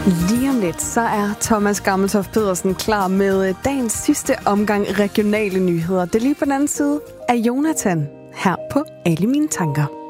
Lige om lidt, så er Thomas Gammeltoft Pedersen klar med dagens sidste omgang regionale nyheder. Det er lige på den anden side af Jonathan her på Alle Mine Tanker.